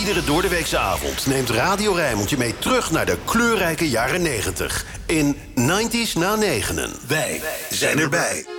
Iedere doordeweekse avond neemt Radio Rijnmond je mee terug naar de kleurrijke jaren 90. In 90's na negenen. Wij zijn erbij.